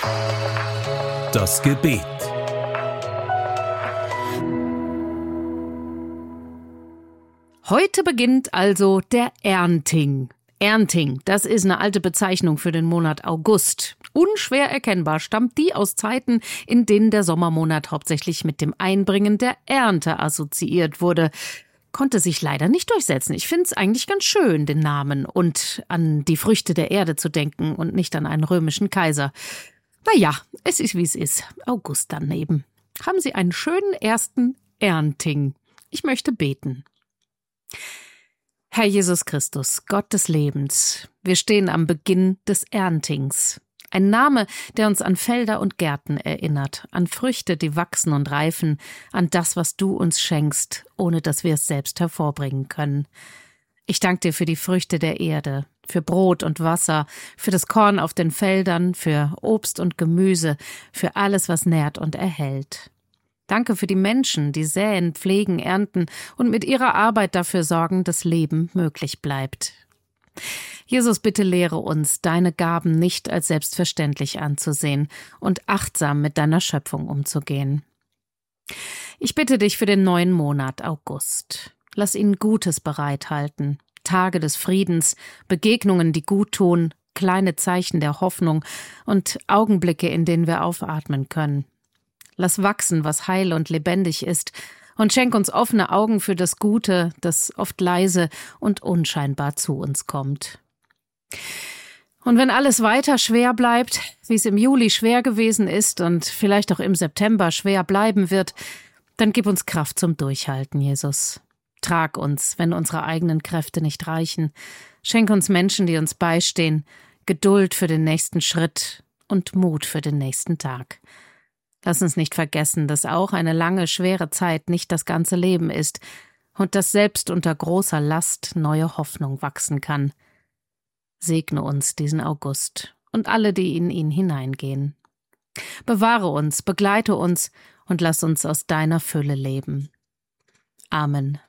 Das Gebet. Heute beginnt also der Ernting. Ernting, das ist eine alte Bezeichnung für den Monat August. Unschwer erkennbar stammt die aus Zeiten, in denen der Sommermonat hauptsächlich mit dem Einbringen der Ernte assoziiert wurde. Konnte sich leider nicht durchsetzen. Ich finde es eigentlich ganz schön, den Namen und an die Früchte der Erde zu denken und nicht an einen römischen Kaiser. Naja, es ist wie es ist. August dann eben. Haben Sie einen schönen ersten Ernting. Ich möchte beten. Herr Jesus Christus, Gott des Lebens, wir stehen am Beginn des Erntings. Ein Name, der uns an Felder und Gärten erinnert, an Früchte, die wachsen und reifen, an das, was du uns schenkst, ohne dass wir es selbst hervorbringen können. Ich danke dir für die Früchte der Erde, für Brot und Wasser, für das Korn auf den Feldern, für Obst und Gemüse, für alles, was nährt und erhält. Danke für die Menschen, die säen, pflegen, ernten und mit ihrer Arbeit dafür sorgen, dass Leben möglich bleibt. Jesus, bitte lehre uns, deine Gaben nicht als selbstverständlich anzusehen und achtsam mit deiner Schöpfung umzugehen. Ich bitte dich für den neuen Monat August. Lass ihn Gutes bereithalten, Tage des Friedens, Begegnungen, die gut tun, kleine Zeichen der Hoffnung und Augenblicke, in denen wir aufatmen können. Lass wachsen, was heil und lebendig ist, und schenk uns offene Augen für das Gute, das oft leise und unscheinbar zu uns kommt. Und wenn alles weiter schwer bleibt, wie es im Juli schwer gewesen ist und vielleicht auch im September schwer bleiben wird, dann gib uns Kraft zum Durchhalten, Jesus. Trag uns, wenn unsere eigenen Kräfte nicht reichen. Schenk uns Menschen, die uns beistehen, Geduld für den nächsten Schritt und Mut für den nächsten Tag. Lass uns nicht vergessen, dass auch eine lange, schwere Zeit nicht das ganze Leben ist und dass selbst unter großer Last neue Hoffnung wachsen kann. Segne uns diesen August und alle, die in ihn hineingehen. Bewahre uns, begleite uns und lass uns aus deiner Fülle leben. Amen.